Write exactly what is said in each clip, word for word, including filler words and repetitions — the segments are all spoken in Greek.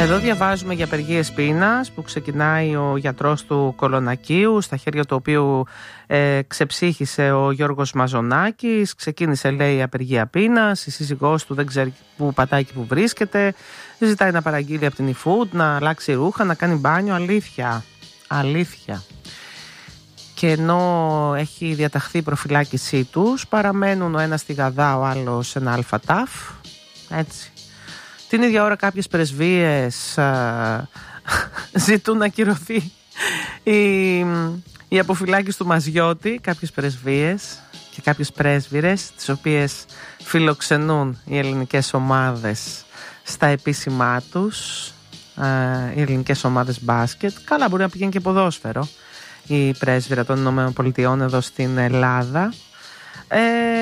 Εδώ διαβάζουμε για απεργίες πείνας που ξεκινάει ο γιατρός του Κολονακίου, στα χέρια του οποίου ε, ξεψύχησε ο Γιώργος Μαζονάκης. Ξεκίνησε, λέει, η απεργία πείνας. Η σύζυγός του δεν ξέρει που πατάκι που βρίσκεται. Ζητάει να παραγγείλει από την eFood, να αλλάξει ρούχα, να κάνει μπάνιο. Αλήθεια. Αλήθεια. Και ενώ έχει διαταχθεί η προφυλάκησή τους, παραμένουν ο ένας στη Γαδά, ο άλλος σε ένα αλφατάφ. Έτσι. Την ίδια ώρα κάποιες πρεσβείες α, ζητούν να ακυρωθεί η, η αποφυλάκηση του Μαζιώτη. Κάποιες πρεσβείες και κάποιες πρέσβυρες, τις οποίες φιλοξενούν οι ελληνικές ομάδες στα επίσημά τους, α, οι ελληνικές ομάδες μπάσκετ. Καλά, μπορεί να πηγαίνει και ποδόσφαιρο η πρέσβυρα των Ηνωμένων Πολιτειών εδώ στην Ελλάδα. Ε,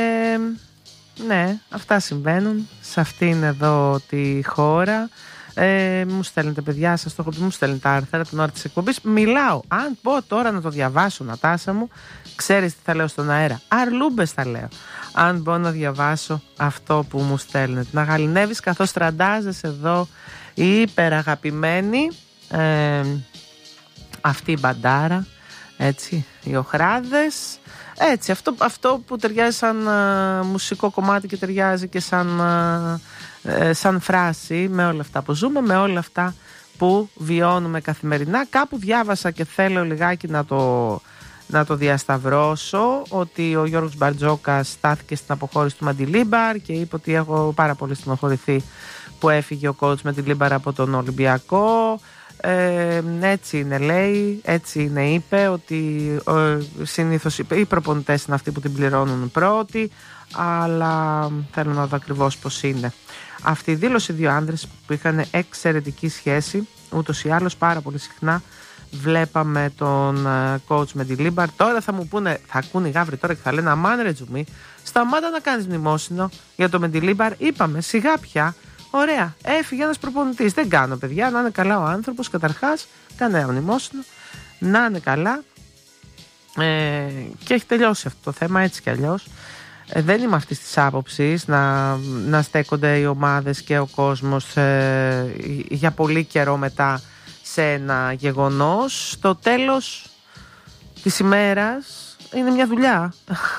ναι, αυτά συμβαίνουν σε αυτήν εδώ τη χώρα. Ε, μου στέλνετε, παιδιά, σας το έχω πει, μου στέλνετε άρθρα την ώρα της εκπομπής. Μιλάω, αν πω τώρα να το διαβάσω, Νατάσα μου, ξέρεις τι θα λέω στον αέρα? Αρλούμπες θα λέω. Αν μπορώ να διαβάσω αυτό που μου στέλνετε. Να γαλινεύεις καθώς τραντάζεσαι εδώ η υπεραγαπημένη ε, αυτή η μπαντάρα. Έτσι, οι οχράδες. Έτσι, αυτό, αυτό που ταιριάζει σαν α, μουσικό κομμάτι και ταιριάζει και σαν, α, ε, σαν φράση με όλα αυτά που ζούμε, με όλα αυτά που βιώνουμε καθημερινά. Κάπου διάβασα και θέλω λιγάκι να το, να το διασταυρώσω, ότι ο Γιώργος Μπαρτζόκας στάθηκε στην αποχώρηση του Μεντιλίμπαρ και είπε ότι έχω πάρα πολύ στενοχωρηθεί που έφυγε ο coach Μεντιλίμπαρ από τον Ολυμπιακό. Ε, έτσι είναι, λέει, έτσι είναι, είπε ότι ε, συνήθως οι προπονητές είναι αυτοί που την πληρώνουν πρώτοι, αλλά θέλω να δω ακριβώς πως είναι. Αυτή η δήλωση, δύο άνδρες που είχαν εξαιρετική σχέση, ούτως ή άλλως πάρα πολύ συχνά βλέπαμε τον coach Μεντιλίμπαρ. Τώρα θα μου πούνε, θα ακούνε οι γάβροι τώρα και θα λένε αμάν ρε Τζουμί, σταμάτα να κάνεις μνημόσυνο για το Μεντιλίμπαρ. Είπαμε σιγά πια. Ωραία, έφυγε ένας προπονητής. Δεν κάνω, παιδιά, να είναι καλά ο άνθρωπος. Καταρχάς, κανένα μνημόσυνο. Να είναι καλά. Ε, και έχει τελειώσει αυτό το θέμα, έτσι κι αλλιώς. Ε, δεν είμαι αυτής της άποψης να, να στέκονται οι ομάδες και ο κόσμος ε, για πολύ καιρό μετά σε ένα γεγονός. Το τέλος της ημέρας είναι μια δουλειά.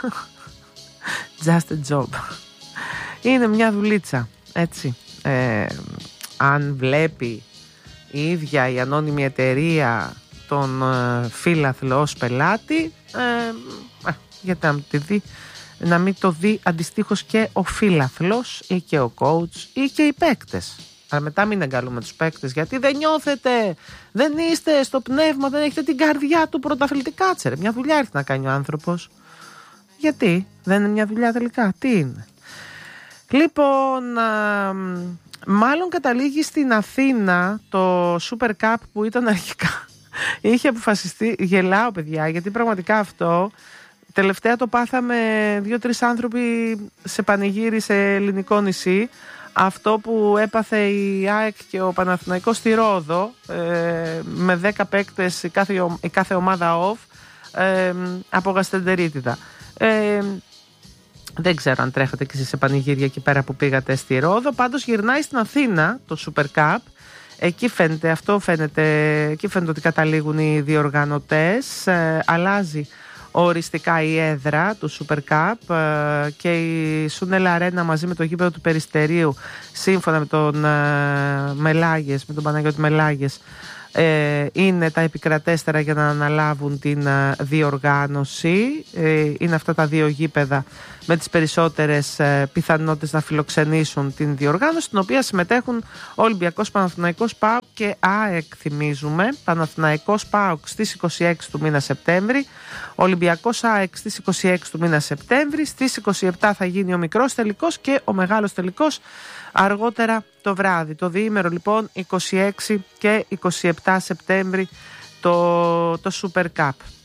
Just a job. Είναι μια δουλίτσα, έτσι. Ε, αν βλέπει η ίδια η ανώνυμη εταιρεία τον ε, φίλαθλο ως πελάτη, ε, ε, γιατί να μην, τη δει, να μην το δει αντιστοίχως και ο φίλαθλος ή και ο coach ή και οι παίκτες. Αλλά μετά μην εγκαλούμε τους παίκτες, γιατί δεν νιώθετε, δεν είστε στο πνεύμα, δεν έχετε την καρδιά του πρωταθλητικά. Κάτσερε, μια δουλειά έρχεται να κάνει ο άνθρωπος. Γιατί δεν είναι μια δουλειά τελικά, τι είναι? Λοιπόν, α, μάλλον καταλήγει στην Αθήνα το Super Cup που ήταν αρχικά. Είχε αποφασιστεί, γελάω παιδιά, γιατί πραγματικά αυτό τελευταία το πάθαμε δύο-τρεις άνθρωποι σε πανηγύρι σε ελληνικό νησί. Αυτό που έπαθε η ΑΕΚ και ο Παναθηναϊκός στη Ρόδο, ε, με δέκα παίκτες η κάθε, η κάθε ομάδα off, ε, από γαστεντερίτιδα. Ε, Δεν ξέρω αν τρέχατε και εσείς σε πανηγύρια εκεί πέρα που πήγατε στη Ρόδο. Πάντως γυρνάει στην Αθήνα το Super Cup. Εκεί φαίνεται, αυτό φαίνεται, εκεί φαίνεται ότι καταλήγουν οι διοργανωτές. Ε, αλλάζει οριστικά η έδρα του Super Cup ε, και η Σούνελα Αρένα μαζί με το γήπεδο του Περιστερίου, σύμφωνα με τον ε, Μελάγες, με τον Παναγιώτη Μελάγες, Ε, είναι τα επικρατέστερα για να αναλάβουν την uh, διοργάνωση. Ε, είναι αυτά τα δύο γήπεδα με τις περισσότερες uh, πιθανότητες να φιλοξενήσουν την διοργάνωση, στην οποία συμμετέχουν Ολυμπιακός, Παναθηναϊκός, ΠΑΟΚ και ΑΕΚ, θυμίζουμε. Παναθηναϊκός, ΠΑΟΚ στις είκοσι έξι του μήνα Σεπτέμβρη, Ολυμπιακός, ΑΕΚ στις είκοσι έξι του μήνα Σεπτέμβρη. Στις είκοσι επτά θα γίνει ο μικρός τελικός και ο μεγάλος τελικός αργότερα το βράδυ. Το διήμερο λοιπόν είκοσι έξι και είκοσι επτά Σεπτέμβρη το, το Super Cup.